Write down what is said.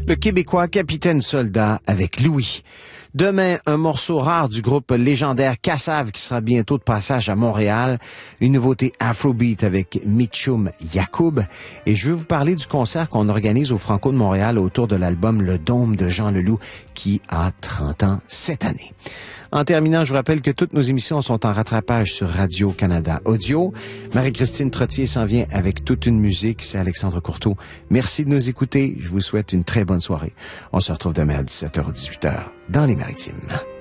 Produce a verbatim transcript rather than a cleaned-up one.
Le Québécois Capitaine Soldat avec Louis. Demain, un morceau rare du groupe légendaire Kassav qui sera bientôt de passage à Montréal. Une nouveauté Afrobeat avec Mitchum Yacoub. Et je veux vous parler du concert qu'on organise au Franco de Montréal autour de l'album Le Dôme de Jean Leloup qui a trente ans cette année. En terminant, je vous rappelle que toutes nos émissions sont en rattrapage sur Radio-Canada Audio. Marie-Christine Trottier s'en vient avec toute une musique. C'est Alexandre Courteau. Merci de nous écouter. Je vous souhaite une très bonne soirée. On se retrouve demain à dix-sept heures ou dix-huit heures dans les Maritimes.